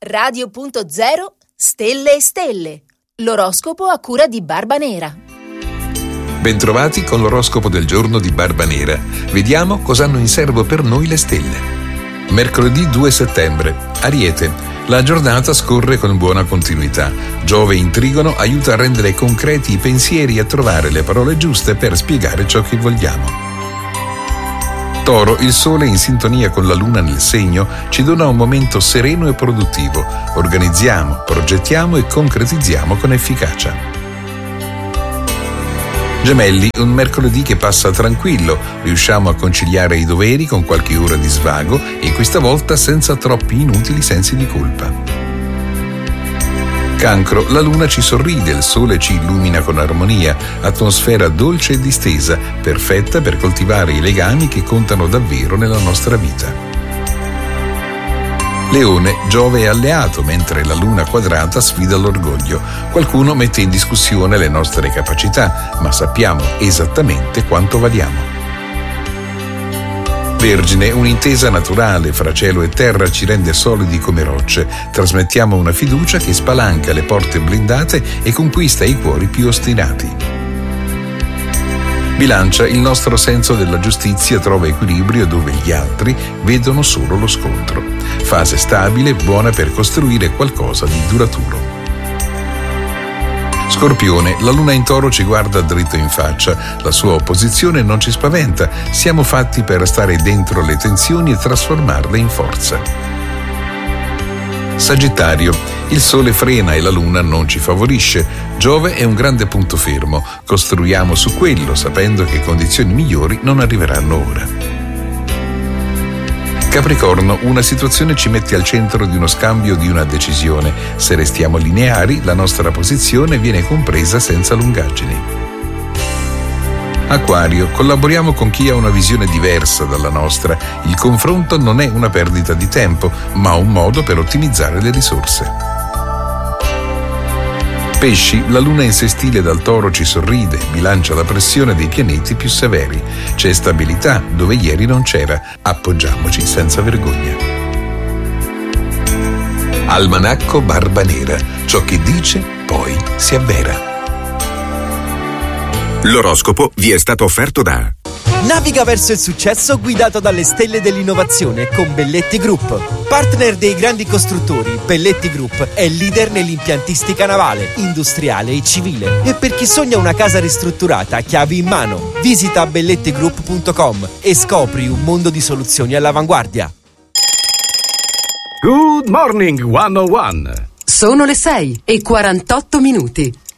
Radio.0 Stelle e Stelle. L'oroscopo a cura di Barba Nera. Bentrovati con l'oroscopo del giorno di Barba Nera. Vediamo cosa hanno in serbo per noi le stelle. Mercoledì 2 settembre. Ariete. La giornata scorre con buona continuità. Giove in Trigono aiuta a rendere concreti i pensieri e a trovare le parole giuste per spiegare ciò che vogliamo. Toro, il sole in sintonia con la luna nel segno ci dona un momento sereno e produttivo. Organizziamo, progettiamo e concretizziamo con efficacia. Gemelli, un mercoledì che passa tranquillo, riusciamo a conciliare i doveri con qualche ora di svago e questa volta senza troppi inutili sensi di colpa. Cancro, la luna ci sorride, il sole ci illumina con armonia, atmosfera dolce e distesa, perfetta per coltivare i legami che contano davvero nella nostra vita. Leone, Giove è alleato mentre la luna quadrata sfida l'orgoglio. Qualcuno mette in discussione le nostre capacità, ma sappiamo esattamente quanto valiamo. Vergine, un'intesa naturale fra cielo e terra ci rende solidi come rocce. Trasmettiamo una fiducia che spalanca le porte blindate e conquista i cuori più ostinati. Bilancia, il nostro senso della giustizia trova equilibrio dove gli altri vedono solo lo scontro. Fase stabile, buona per costruire qualcosa di duraturo. Scorpione, la luna in Toro ci guarda dritto in faccia, la sua opposizione non ci spaventa, siamo fatti per stare dentro le tensioni e trasformarle in forza. Sagittario, il sole frena e la luna non ci favorisce, Giove è un grande punto fermo, costruiamo su quello sapendo che condizioni migliori non arriveranno ora. Capricorno, una situazione ci mette al centro di uno scambio, di una decisione. Se restiamo lineari, la nostra posizione viene compresa senza lungaggini. Acquario, collaboriamo con chi ha una visione diversa dalla nostra. Il confronto non è una perdita di tempo, ma un modo per ottimizzare le risorse. Pesci, la luna in sestile dal Toro ci sorride, bilancia la pressione dei pianeti più severi. C'è stabilità dove ieri non c'era. Appoggiamoci senza vergogna. Almanacco Barba Nera. Ciò che dice, poi si avvera. L'oroscopo vi è stato offerto da... Naviga verso il successo guidato dalle stelle dell'innovazione con Belletti Group. Partner dei grandi costruttori, Belletti Group è leader nell'impiantistica navale, industriale e civile. E per chi sogna una casa ristrutturata, chiavi in mano. Visita bellettigroup.com e scopri un mondo di soluzioni all'avanguardia. Good morning 101. Sono le 6:48.